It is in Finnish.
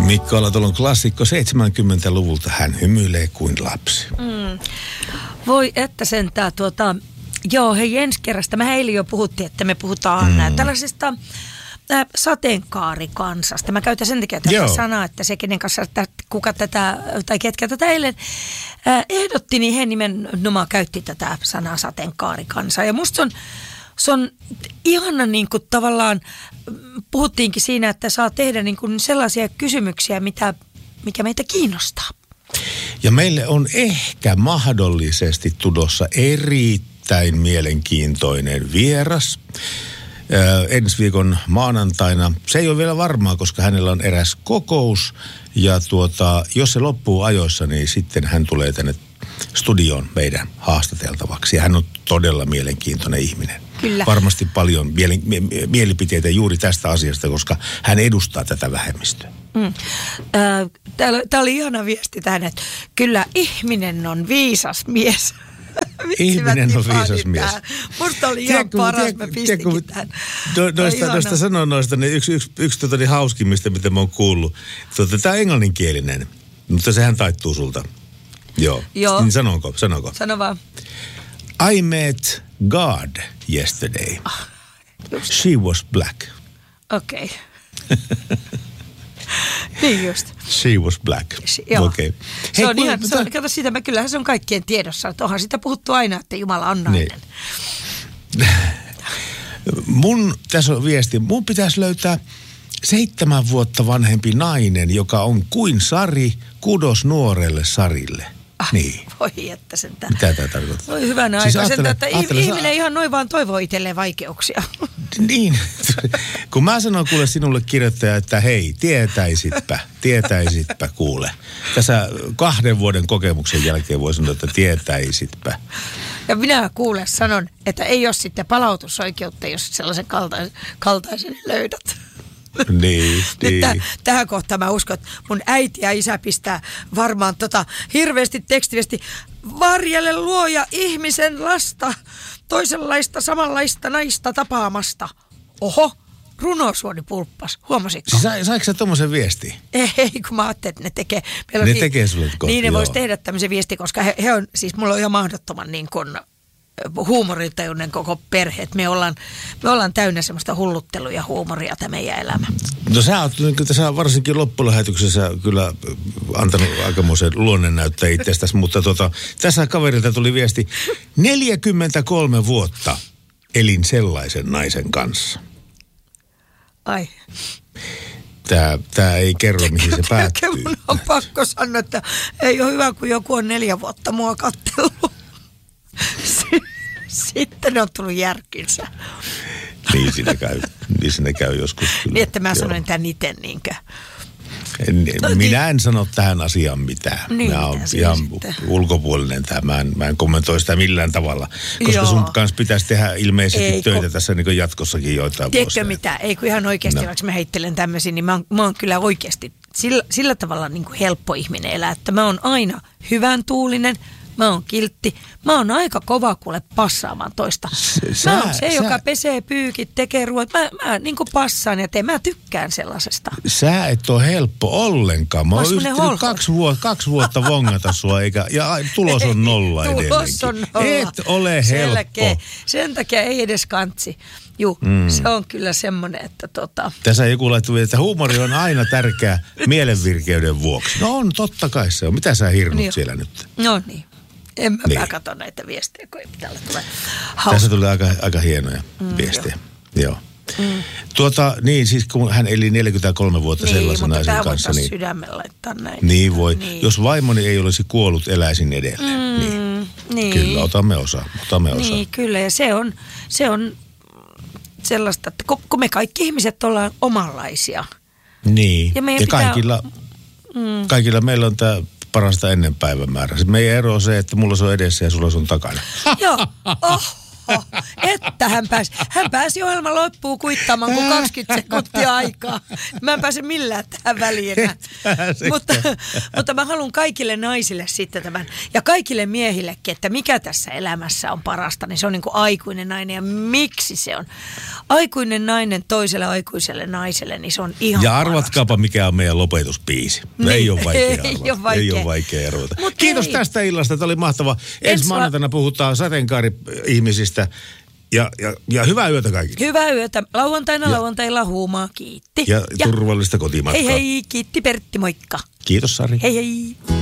Mikko Alatalon klassikko 70-luvulta. Hän hymyilee kuin lapsi. Voi että sentään joo, hei ensi kerrasta. Me eilen jo puhuttiin, että me puhutaan tällaisesta sateenkaarikansasta. Mä käytän sen takia tätä sanaa, että se kenen kanssa, kuka tätä, tai ketkä tätä eilen ehdotti, niin he nimenomaan käytti tätä sanaa sateenkaarikansa. Ja musta se on ihana niin kuin tavallaan, puhuttiinkin siinä, että saa tehdä niin kuin sellaisia kysymyksiä, mikä meitä kiinnostaa. Ja meille on ehkä mahdollisesti tulossa erittäin mielenkiintoinen vieras. Ensi viikon maanantaina. Se ei ole vielä varmaa, koska hänellä on eräs kokous. Ja jos se loppuu ajoissa, niin sitten hän tulee tänne studioon meidän haastateltavaksi. Ja hän on todella mielenkiintoinen ihminen. Kyllä. Varmasti paljon mielipiteitä juuri tästä asiasta, koska hän edustaa tätä vähemmistöä. Tämä oli ihana viesti tähän, että kyllä ihminen on viisas mies. Ihminen on viisas mies. Musta oli ihan paras, mä pistinkin tähän. Noista sanonnoista, niin yksi hauskimmista, mitä mä oon kuullut. Tämä on englanninkielinen, mutta sehän taittuu sulta. Joo. Niin sanonko? Sano vaan. I met God yesterday. She was black. Okei. Niin just. She was black. Okei. Se on ihan, kato sitä, kyllähän se on kaikkien tiedossa. Että onhan sitä puhuttu aina, että Jumala on nainen. Niin. Tässä on viesti. Mun pitäisi löytää 7 vuotta vanhempi nainen, joka on kuin Sari, kudos nuorelle Sarille. Niin. Voi että sentään. Mitä tämä tarkoittaa? Voi hyvänä aika sentään, että ihminen ihan noin vaan toivoo itselleen vaikeuksia. Niin. Kun mä sanon kuule sinulle kirjoittaja, että hei, tietäisitpä kuule. Tässä 2 vuoden kokemuksen jälkeen voi sanoa, että tietäisitpä. Ja minä kuule sanon, että ei ole sitten palautusoikeutta, jos sellaisen kaltaisen löydät. Niin. Tähän kohtaan mä uskon, että mun äiti ja isä pistää varmaan hirveästi tekstiviesti. Varjelle luoja ihmisen lasta, toisenlaista samanlaista naista tapaamasta. Oho, runosuoni pulppas, huomasitko? Saiko sä tommosen viestin? Ei, kun mä ajattelin, että ne tekee. Ne tekee sulle kohta. Niin ne vois tehdä tämmöisen viesti, koska he on, siis mulla on ihan mahdottoman niin kuin huumorintajuinen koko perhe. Että me ollaan täynnä semmoista hulluttelua ja huumoria tämä meidän elämä. No sä oot tässä varsinkin loppulähetyksessä kyllä antanut aikamoisen luonnennäyttä itsestäsi, mutta tässä kaverilta tuli viesti. 43 vuotta elin sellaisen naisen kanssa. Ai. Tää ei kerro, mihin se päättyy. Mun on pakko sanoa, että ei ole hyvä, kun joku on 4 vuotta mua katsellut. Sitten on tullut järkinsä. Niin siinä käy joskus. Kyllä. Niin, että mä sanoin tämän itse niinkö. Minä en sano tähän asiaan mitään. Niin, mä oon ihan ulkopuolinen tähän. Mä en kommentoi sitä millään tavalla. Koska sun kanssa pitäisi tehdä ilmeisesti töitä tässä niin jatkossakin joitain vuosia. Tiedätkö mitä? Ei kun ihan oikeasti, vaikka mä heittelen tämmöisiä, niin mä oon kyllä oikeasti sillä tavalla niin kuin helppo ihminen elää. Että mä oon aina hyvän tuulinen. Mä oon kiltti. Mä oon aika kova kuule passaamaan toista. Mä oon se, joka pesee pyykit, tekee ruoat. Mä niin kuin passaan ja teen. Mä tykkään sellaisesta. Sä et ole helppo ollenkaan. Mä oon yrittänyt 2 vuotta vongata sua ja tulos on 0 edelleenkin. Tulos on 0. Et ole helppo. Sen takia ei edes kantsi. Juu, se on kyllä semmoinen, että Tässä joku laittoi, että huumori on aina tärkeä mielenvirkeyden vuoksi. No on, totta kai se on. Mitä sä hirnut siellä nyt? No niin. En mä katso näitä viestejä, kun ei täällä tule Tässä tuli aika hienoja viestejä. Joo. Niin siis kun hän eli 43 vuotta sellaisen naisen kanssa. Niin, mutta sydämellä laittaa näin. Niin voi. Niin. Jos vaimoni ei olisi kuollut, eläisin edelleen. Niin. Kyllä, otamme osaa. Niin, kyllä. Ja se on sellaista, että kun me kaikki ihmiset ollaan omanlaisia. Niin. Ja kaikilla meillä on tämä parasta ennen päivämäärää. Meidän ero on se, että mulla se on edessä ja sulla se on takana. Joo. että hän pääsi ohjelman loppuun kuittaamaan kuin 20 sekuntia aikaa. Mä en pääse millään tähän väliin enää. Mutta mä haluan kaikille naisille sitten tämän, ja kaikille miehillekin, että mikä tässä elämässä on parasta, niin se on niin kuin aikuinen nainen, ja miksi se on aikuinen nainen toiselle aikuiselle naiselle, niin se on ihan ja arvatkaapa, parasta. Mikä on meidän lopetuspiisi. Niin. Ei ole vaikea arvata. Kiitos tästä illasta, tämä oli mahtava. Ensi maanantaina puhutaan sateenkaari-ihmisistä. Ja hyvää yötä kaikille. Hyvää yötä. Lauantaina huumaa. Kiitti. Ja turvallista kotimatkaa. Hei, kiitti Pertti, moikka. Kiitos Sari. Hei.